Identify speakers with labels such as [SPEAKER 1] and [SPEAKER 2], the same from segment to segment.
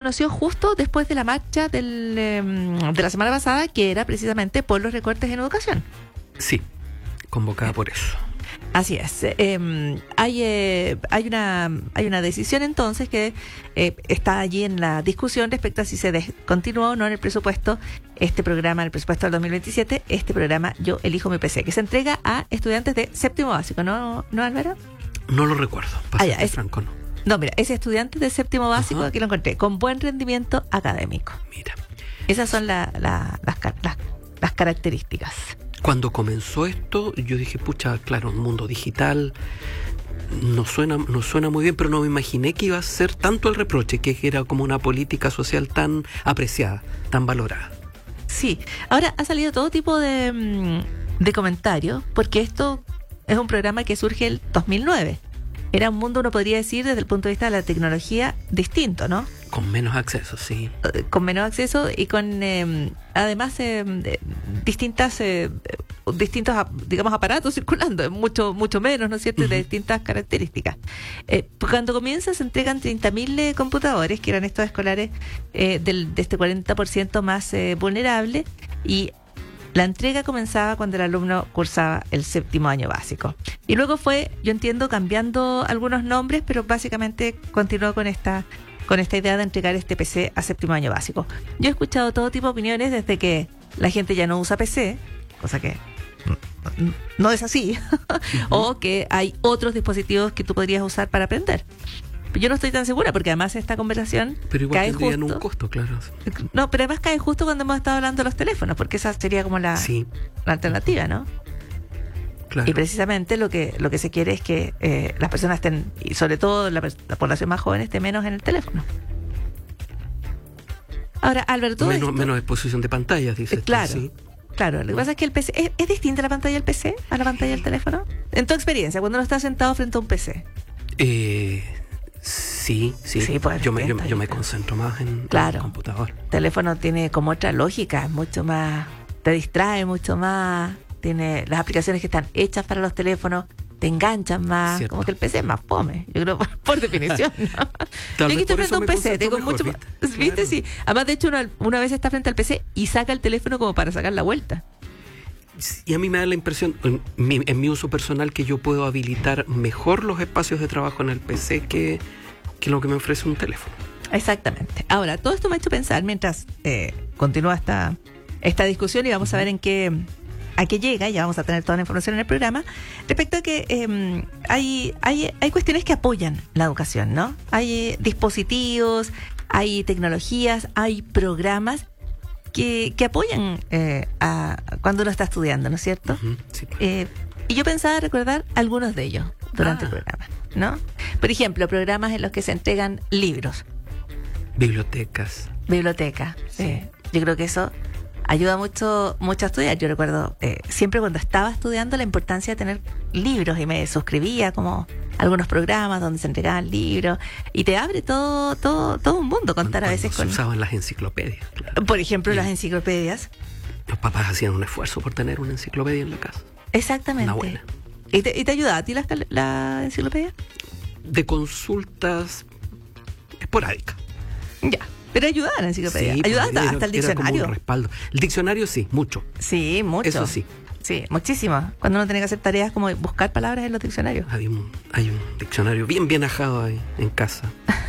[SPEAKER 1] conoció justo después de la marcha de la semana pasada, que era precisamente por los recortes en educación.
[SPEAKER 2] Sí, convocada por eso.
[SPEAKER 1] Así es. Hay una decisión entonces que está allí en la discusión respecto a si se continúa o no en el presupuesto, el presupuesto del 2027, este programa Yo Elijo Mi PC, que se entrega a estudiantes de séptimo básico, ¿no, Álvaro?
[SPEAKER 2] No lo recuerdo, franco, no.
[SPEAKER 1] No, mira, es estudiante de séptimo básico, aquí lo encontré, con buen rendimiento académico.
[SPEAKER 2] Mira.
[SPEAKER 1] Esas son las características.
[SPEAKER 2] Cuando comenzó esto, yo dije, pucha, claro, un mundo digital no suena muy bien, pero no me imaginé que iba a ser tanto el reproche, que era como una política social tan apreciada, tan valorada.
[SPEAKER 1] Sí, ahora ha salido todo tipo de comentarios, porque esto es un programa que surge el 2009. Era un mundo, uno podría decir, desde el punto de vista de la tecnología, distinto, ¿no?
[SPEAKER 2] Con menos acceso, sí.
[SPEAKER 1] Con menos acceso y con, además, distintos, digamos, aparatos circulando, mucho menos, ¿no es cierto?, de distintas características. Cuando comienza se entregan 30.000 computadores, que eran estos escolares de este 40% más vulnerable, y la entrega comenzaba cuando el alumno cursaba el séptimo año básico. Y luego fue, yo entiendo, cambiando algunos nombres, pero básicamente continuó con esta idea de entregar este PC a séptimo año básico. Yo he escuchado todo tipo de opiniones, desde que la gente ya no usa PC, cosa que no es así, o que hay otros dispositivos que tú podrías usar para aprender. Yo no estoy tan segura, porque además esta conversación
[SPEAKER 2] pero igual
[SPEAKER 1] cae
[SPEAKER 2] tendrían
[SPEAKER 1] justo,
[SPEAKER 2] un costo, claro.
[SPEAKER 1] No, pero además cae justo cuando hemos estado hablando de los teléfonos, porque esa sería como la alternativa, ¿no?
[SPEAKER 2] Claro.
[SPEAKER 1] Y precisamente lo que se quiere es que las personas estén, y sobre todo la población más joven, esté menos en el teléfono. Ahora, Alberto,
[SPEAKER 2] menos exposición de pantallas, dices.
[SPEAKER 1] Claro,
[SPEAKER 2] ¿sí?
[SPEAKER 1] Claro. Lo que pasa es que el PC es distinta la pantalla del PC a la pantalla del teléfono. En tu experiencia, cuando uno está sentado frente a un PC.
[SPEAKER 2] Sí,
[SPEAKER 1] pues,
[SPEAKER 2] yo me concentro más en el computador.
[SPEAKER 1] El teléfono tiene como otra lógica, mucho más, te distrae mucho más, tiene las aplicaciones que están hechas para los teléfonos, te enganchan más, ¿cierto? Como que el PC es más fome, yo creo, por definición, ¿no? Yo aquí estoy frente a un PC, tengo mejor, mucho más, ¿viste? Claro. Sí. Además, de hecho, una vez está frente al PC y saca el teléfono como para sacar la vuelta.
[SPEAKER 2] Y a mí me da la impresión, en mi uso personal, que yo puedo habilitar mejor los espacios de trabajo en el PC que lo que me ofrece un teléfono.
[SPEAKER 1] Exactamente. Ahora, todo esto me ha hecho pensar, mientras continúa esta discusión, y vamos a ver a qué llega, ya vamos a tener toda la información en el programa, respecto a que hay cuestiones que apoyan la educación, ¿no? Hay dispositivos, hay tecnologías, hay programas que apoyan a cuando uno está estudiando, ¿no es cierto?
[SPEAKER 2] Sí.
[SPEAKER 1] Y yo pensaba recordar algunos de ellos durante el programa, ¿no? Por ejemplo, programas en los que se entregan libros.
[SPEAKER 2] Bibliotecas.
[SPEAKER 1] Sí. Yo creo que eso ayuda mucho a estudiar. Yo recuerdo siempre cuando estaba estudiando la importancia de tener libros, y me suscribía como a algunos programas donde se entregaban libros, y te abre todo un mundo contar a veces
[SPEAKER 2] se usaban las enciclopedias, claro.
[SPEAKER 1] Por ejemplo, las enciclopedias.
[SPEAKER 2] Los papás hacían un esfuerzo por tener una enciclopedia en la casa.
[SPEAKER 1] Exactamente.
[SPEAKER 2] Una buena.
[SPEAKER 1] ¿Y te ayuda a ti la enciclopedia?
[SPEAKER 2] De consultas esporádicas.
[SPEAKER 1] Ya. Pero ayudaba la enciclopedia.
[SPEAKER 2] Sí,
[SPEAKER 1] ayudaba hasta el diccionario.
[SPEAKER 2] Era como un respaldo. El diccionario sí, mucho.
[SPEAKER 1] Sí, mucho.
[SPEAKER 2] Eso sí.
[SPEAKER 1] Sí, muchísimo. Cuando uno tiene que hacer tareas como buscar palabras en los diccionarios.
[SPEAKER 2] Hay un diccionario bien ajado ahí en casa.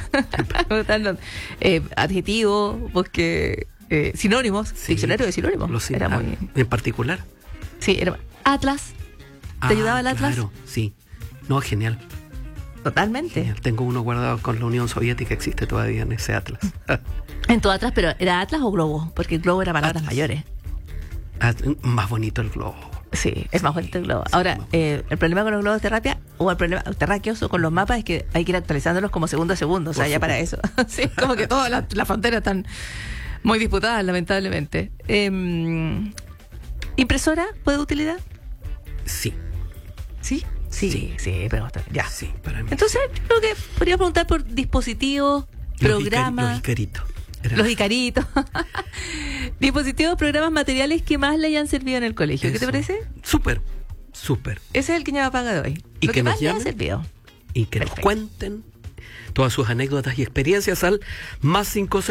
[SPEAKER 1] Adjetivos, porque sinónimos, sí, diccionario de sinónimos.
[SPEAKER 2] Era muy... En particular.
[SPEAKER 1] Sí, era Atlas. ¿Te ayudaba el Atlas?
[SPEAKER 2] Claro, sí. No, genial.
[SPEAKER 1] Totalmente.
[SPEAKER 2] Genial. Tengo uno guardado con la Unión Soviética, existe todavía en ese Atlas.
[SPEAKER 1] En tu Atlas, pero ¿era Atlas o Globo? Porque el Globo era palabras mayores.
[SPEAKER 2] Más bonito el globo.
[SPEAKER 1] Sí, es más bonito el globo. Ahora, el problema con los globos terráqueos o con los mapas es que hay que ir actualizándolos como segundo a segundo. O sea, ya para eso. Sí, como que todas las fronteras están muy disputadas, lamentablemente. ¿Impresora puede utilidad?
[SPEAKER 2] Sí.
[SPEAKER 1] ¿Sí? Sí, pero ya.
[SPEAKER 2] Sí, para mí.
[SPEAKER 1] Entonces, creo que podría preguntar por dispositivos, programas.
[SPEAKER 2] Los Icaritos.
[SPEAKER 1] Los Icaritos. Dispositivos, programas, materiales que más le hayan servido en el colegio.
[SPEAKER 2] Eso.
[SPEAKER 1] ¿Qué te parece?
[SPEAKER 2] Súper.
[SPEAKER 1] Ese es el que me paga de hoy.
[SPEAKER 2] Y
[SPEAKER 1] lo
[SPEAKER 2] que
[SPEAKER 1] más
[SPEAKER 2] nos
[SPEAKER 1] le
[SPEAKER 2] llamen,
[SPEAKER 1] ha servido.
[SPEAKER 2] Y que
[SPEAKER 1] Perfecto.
[SPEAKER 2] nos cuenten todas sus anécdotas y experiencias al +5